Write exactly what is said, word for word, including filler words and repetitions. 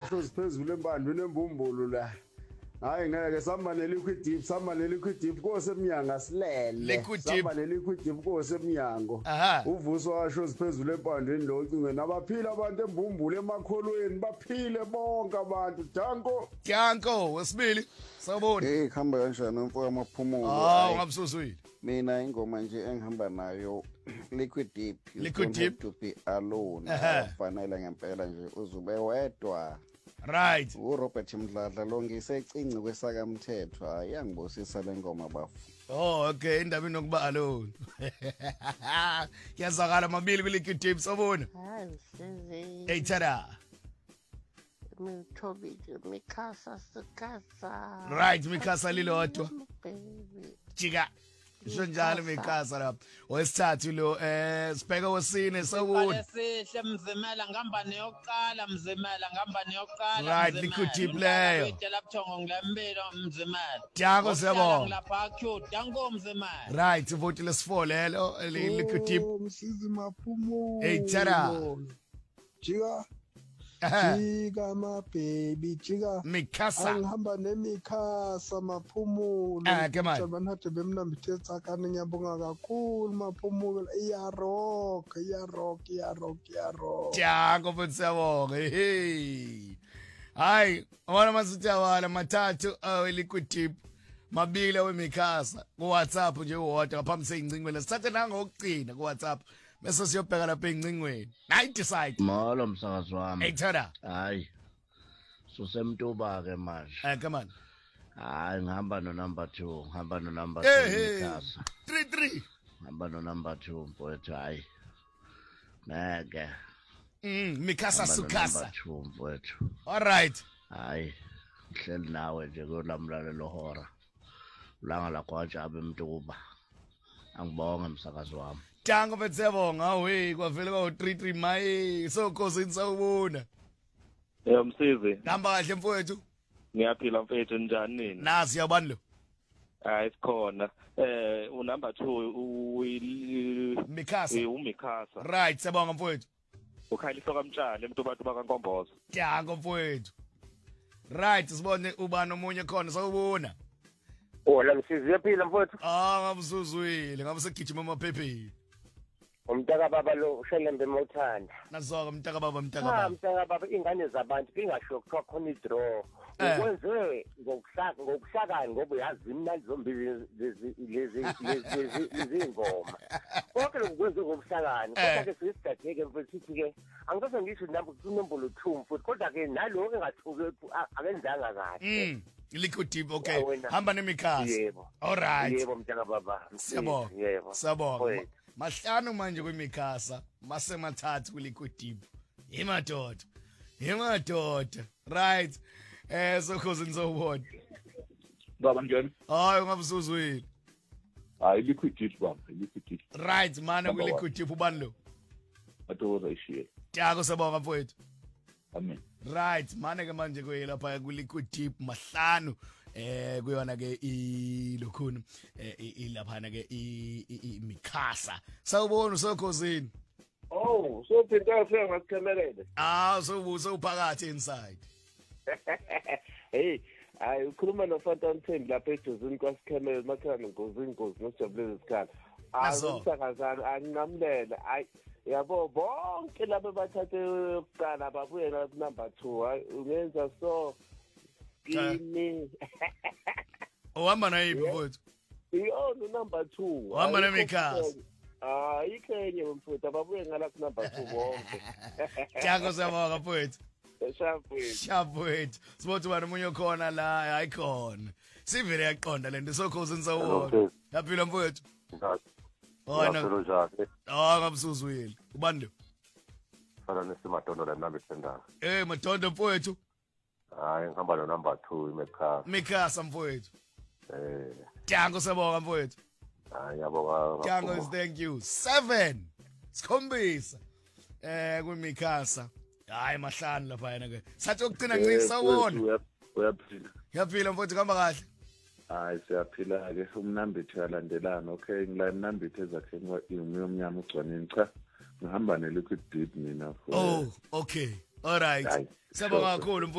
Siphezulu empandweni embumbulu la. Hayi ngeke samba neliquid deep samba neliquid deep kosemnyanga silele samba neliquid deep kosemnyango uvuso washo siphezulu empandweni lo cinge nabaphila abantu embumbulu emakholweni baphile bonke abantu Janko Janko wesibili sawubona hey khamba kanjani umfo amaphumulo ah ngabusuzwile mina ingoma nje engihamba nayo liquid deep liquid deep to be alone fanele ngempela nje uzube wedwa right uRobert Mdladla lo ngisecinci kwesaka mthetho ayangibosisa lengoma bafu oh okay indaba inokuba alone yazakala mabili kwi deep sabona hayi sizi hey tada Mithobi Mikasa sikasa right Mikasa lilodwa jika isho njalo Mikasa lapha wesithathu lo eh sibheka wesine sawona sihle mzimela ngihamba neyokuqala mzimela ngihamba neyokuqala right liquid deep leyo ngitshela buthongo ngilempilo mzimela Janko siyabona ngilapha cute Janko mzimela right vote lesi-four lelo liquid deep msizi maphumulo hey tada jika Jika ma baby jika Mikasa angihamba nemikasa maphumulo jabanathe bemnambithetha kani ngiyabonga kakhulu maphumulo iya rock iya rock iya rock iya rock Janko futhi siyabonga hey hayi abona masithi awala mathathu liquid deep mabili wemikasa ku WhatsApp nje uwodwa ngaphambi seyingcingweni sithathe nangokugcina ku WhatsApp bese siyobheka lapha engcingweni nayi decide molo msakazi wami ethada hayi susemntuba ke manje eh come on hayi ngihamba no number two ngihamba no number two Mikasa three three ngihamba no number two mfowethu hayi neke mm Mikasa sukasa number two mfowethu all right hayi ngihleli nawe nje kulamlalo lohora langa la kwaJabu emntuba angibonga msakazi wami Janko betsebonga we kwavele kwa three three maye sokhosi sawubona Eh msizi namba kahle mfowethu ngiyaphila mfethu njani nini nasi yabani lo hayi sikhona eh u number two u Mikasa uMikasa right siyabonga mfowethu ukhaliso kamtshali emntubantu bakaNkombozo Janko mfowethu right sibone ubani omunye khona sawubona oh la msizi yaphila mfowethu ah ngabusuzwile ngabe segijima amaphepheni umntaka baba lo ushelembe emothanda nazoka umntaka baba umntaka baba baba umntaka baba ingane zabantu kingasho kuthiwa khona idraw ukwenze ngokuhlaka ngokuhlakani ngoba uyazi imnandi zombili lezi lezi lezi ingoma konke lokwenze ngokuhlakani kodwa ke sisidadeke mfethu ke angizose ngisho number inombolo two mfethu kodwa ke naloko engathuki akenzanga kahle liquid deep okay hamba nemikhaza yebo all right yebo mntaka baba siyabonga yebo siyabonga mahlanu manje kwemikhasa mase mathathu ku liquid deep imadoda imadoda right eh sokhoze nizobona baba njani hayi ngabusuzwini hayi liquid deep baba liquid deep right mana ku liquid deep ubani lo athokoza ishiye Janko sabonga mfowethu amen right manje ke manje kwelapha ku liquid deep mahlanu eh kuyona ke ilokhuni ilaphana ke imikhasa sawubona usokhosini oh so phinda ufika ngasikhemelele ah so so phakathi inside hey ay ukhuluma no Fantan Thembi lapha eduzini kwasikhemelele makhana ngozi ingozi nosijabulele isikhathi azisakazana anginamlela ay yabo bonke laba bathathe ukuqala babuye la number two hayi ungenza so kimi ohamba naye mfowethu iyo no number two ohamba nemikhasa ah ikhenye mfowethu ababuye ngala number two bonke Janko siyabonga mfowethu Sharpweight Sharpweight sibothi bani umunye khona la hayikhona sivele yaqonda lento sokhosini sawona yaphila mfowethu Ona ah ngabusuzwile ubani lo fana nesimadondo la nambe tendanga eh madondo mfowethu hayi ngihamba no number two imekhasa Mikasa mfowethu eh Janko siyabonga mfowethu hayi yabonga Janko thank you seven sikhombisa eh kwimikasa hayi mahlanu lapha yena ke sathi ukugcina ngicisa wona uyaphila yaphila mfowethu kuhamba kahle hayi siyaphila ke umnambitho yalandelana okay ngila imnambitho ezakhe ngiyomnyama ugcwaneni cha ngihamba ne liquid deep mina oh okay all right siyabonga kakhulu.